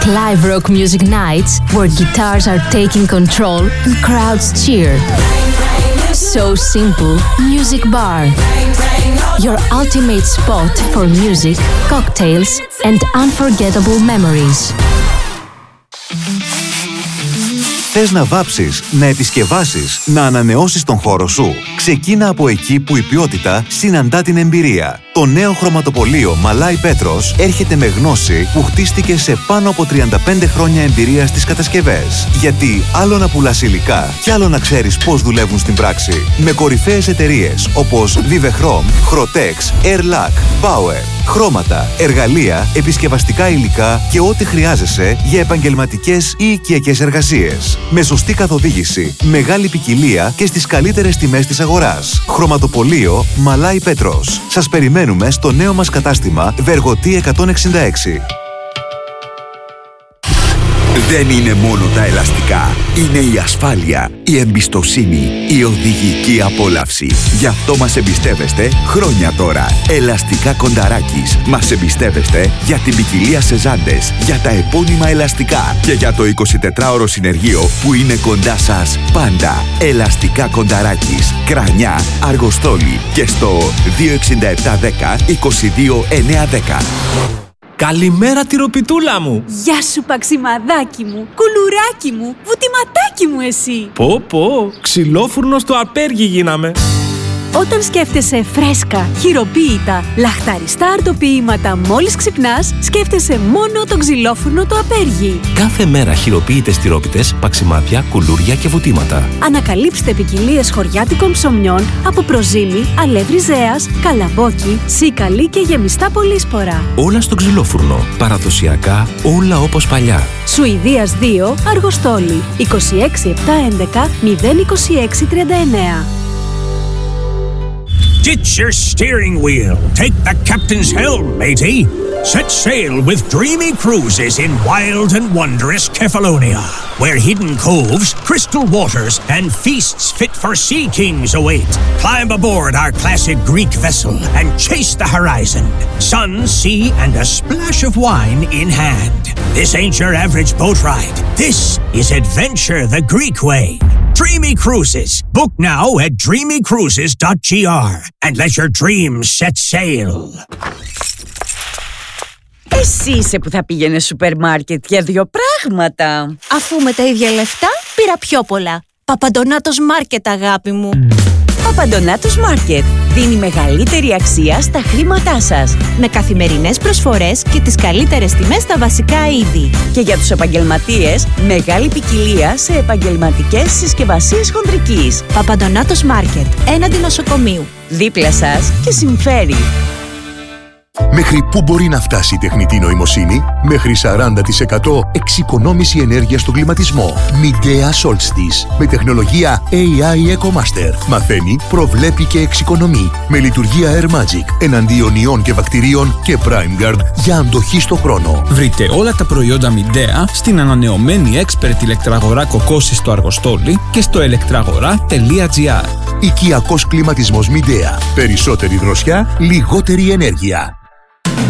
Clive Rock Music Nights, where guitars are taking control and crowds cheer. So Simple Music Bar, your ultimate spot for music, cocktails and unforgettable memories. Θες να βάψεις, να επισκευάσεις, να ανανεώσεις τον χώρο σου? Ξεκίνα από εκεί που η ποιότητα συναντά την εμπειρία. Το νέο χρωματοπωλείο Μαλάι Πέτρος έρχεται με γνώση που χτίστηκε σε πάνω από 35 χρόνια εμπειρία στις κατασκευές. Γιατί άλλο να πουλάς υλικά και άλλο να ξέρεις πώς δουλεύουν στην πράξη. Με κορυφαίες εταιρείες όπως Vivechrom, Chrotex, Airlac, Bauer. Χρώματα, εργαλεία, επισκευαστικά υλικά και ό,τι χρειάζεσαι για επαγγελματικές ή οικιακές εργασίες. Με σωστή καθοδήγηση, μεγάλη ποικιλία και στις καλύτερες τιμές της αγοράς. Χρωματοπωλείο Μαλάι Πέτρος. Σας περιμένουμε στο νέο μας κατάστημα Βεργοτή 166. Δεν είναι μόνο τα ελαστικά. Είναι η ασφάλεια, η εμπιστοσύνη, η οδηγική απόλαυση. Γι' αυτό μας εμπιστεύεστε χρόνια τώρα. Ελαστικά Κονταράκης. Μας εμπιστεύεστε για την ποικιλία σε ζάντες, για τα επώνυμα ελαστικά και για το 24ωρο συνεργείο που είναι κοντά σας πάντα. Ελαστικά Κονταράκης. Κρανιά, Αργοστόλη και στο 26710 22910. Καλημέρα τυροπιτούλα μου! Γεια σου παξιμαδάκι μου, κουλουράκι μου, βουτυματάκι μου εσύ! Πω, ξυλόφουρνο στο απέργι γίναμε! Όταν σκέφτεσαι φρέσκα, χειροποίητα, λαχταριστά αρτοποιήματα μόλις ξυπνάς, σκέφτεσαι μόνο το ξυλόφουρνο το απέργι. Κάθε μέρα χειροποίητες τυρόπιτες, παξιμάδια, κουλούρια και βουτήματα. Ανακαλύψτε ποικιλίες χωριάτικων ψωμιών από προζύμι, αλεύρι ζέας, καλαμπόκι, σίκαλη και γεμιστά πολύσπορα. Όλα στο ξυλόφουρνο. Παραδοσιακά, όλα όπως παλιά. Σουηδίας 2, Αργοστόλη, 26711 02639. Ditch your steering wheel. Take the captain's helm, matey. Set sail with dreamy cruises in wild and wondrous Kefalonia, where hidden coves, crystal waters, and feasts fit for sea kings await. Climb aboard our classic Greek vessel and chase the horizon. Sun, sea, and a splash of wine in hand. This ain't your average boat ride. This is adventure the Greek way. Dreamy Cruises. Book now at dreamycruises.gr and let your dreams set sail. Εσύ είσαι που θα πήγαινε σούπερ μάρκετ για δύο πράγματα. Αφού με τα ίδια λεφτά πήρα πιο πολλά. Παπαντονάτος Μάρκετ, αγάπη μου. Παπαντονάτος Μάρκετ δίνει μεγαλύτερη αξία στα χρήματά σας. Με καθημερινές προσφορές και τις καλύτερες τιμές στα βασικά είδη. Και για τους επαγγελματίες, μεγάλη ποικιλία σε επαγγελματικές συσκευασίες χοντρικής. Παπαντονάτος Μάρκετ, έναντι νοσοκομείου. Δίπλα σας και συμφέρει. Μέχρι πού μπορεί να φτάσει η τεχνητή νοημοσύνη? Μέχρι 40% εξοικονόμηση ενέργειας στον κλιματισμό. Midea Solstice. Με τεχνολογία AI EcoMaster. Μαθαίνει, προβλέπει και εξοικονομεί. Με λειτουργία Air Magic. Εναντίον ιών και βακτηρίων και PrimeGuard για αντοχή στο χρόνο. Βρείτε όλα τα προϊόντα Midea στην ανανεωμένη expert ηλεκτραγορά Κοκκόση στο Αργοστόλι και στο electragora.gr. Οικιακός κλιματισμός Midea. Περισσότερη δροσιά, λιγότερη ενέργεια.